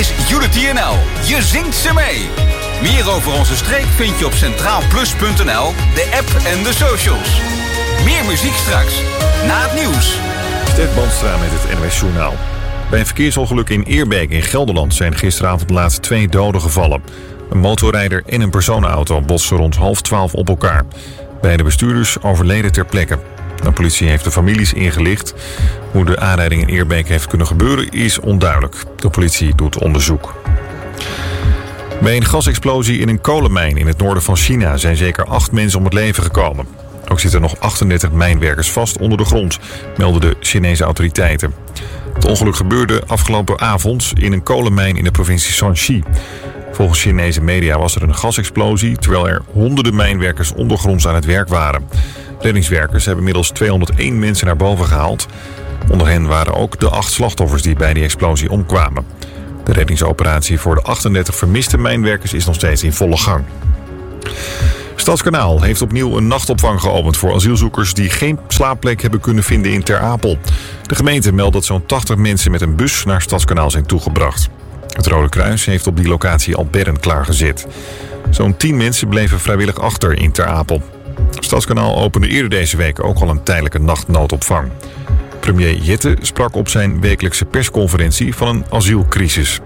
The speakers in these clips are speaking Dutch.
is Unity NL. Je zingt ze mee. Meer over onze streek vind je op centraalplus.nl, de app en de socials. Meer muziek straks, na het nieuws. Stef Bandstra met het NOS Journaal. Bij een verkeersongeluk in Eerbeek in Gelderland zijn gisteravond laat 2 doden gevallen. Een motorrijder en een personenauto botsten rond 11:30 op elkaar. Beide bestuurders overleden ter plekke. De politie heeft de families ingelicht. Hoe de aanrijding in Eerbeek heeft kunnen gebeuren is onduidelijk. De politie doet onderzoek. Bij een gasexplosie in een kolenmijn in het noorden van China zijn zeker 8 mensen om het leven gekomen. Ook zitten nog 38 mijnwerkers vast onder de grond, melden de Chinese autoriteiten. Het ongeluk gebeurde afgelopen avond in een kolenmijn in de provincie Shanxi. Volgens Chinese media was er een gasexplosie, terwijl er honderden mijnwerkers ondergronds aan het werk waren. Reddingswerkers hebben inmiddels 201 mensen naar boven gehaald. Onder hen waren ook de 8 slachtoffers die bij die explosie omkwamen. De reddingsoperatie voor de 38 vermiste mijnwerkers is nog steeds in volle gang. Stadskanaal heeft opnieuw een nachtopvang geopend voor asielzoekers die geen slaapplek hebben kunnen vinden in Ter Apel. De gemeente meldt dat zo'n 80 mensen met een bus naar Stadskanaal zijn toegebracht. Het Rode Kruis heeft op die locatie al bedden klaargezet. Zo'n 10 mensen bleven vrijwillig achter in Ter Apel. Stadskanaal opende eerder deze week ook al een tijdelijke nachtnoodopvang. Premier Jette sprak op zijn wekelijkse persconferentie van een asielcrisis.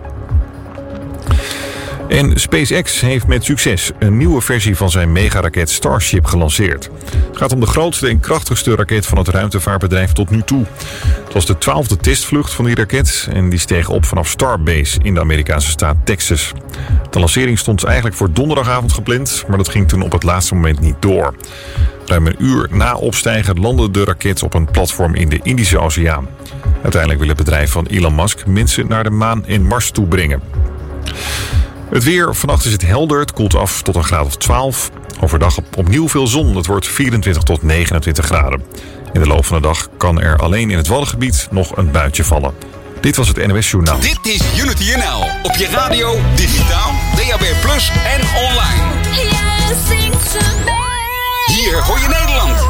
En SpaceX heeft met succes een nieuwe versie van zijn megaraket Starship gelanceerd. Het gaat om de grootste en krachtigste raket van het ruimtevaartbedrijf tot nu toe. Het was de 12e testvlucht van die raket en die steeg op vanaf Starbase in de Amerikaanse staat Texas. De lancering stond eigenlijk voor donderdagavond gepland, maar dat ging toen op het laatste moment niet door. Ruim een uur na opstijgen landde de raket op een platform in de Indische Oceaan. Uiteindelijk wil het bedrijf van Elon Musk mensen naar de maan en Mars toe brengen. Het weer, vannacht is het helder, het koelt af tot een graad of 12. Overdag opnieuw veel zon, het wordt 24 tot 29 graden. In de loop van de dag kan er alleen in het Waddengebied nog een buitje vallen. Dit was het NOS Journaal. Dit is Unity NL. Op je radio, digitaal, DAB+ en online. Hier hoor je Nederland.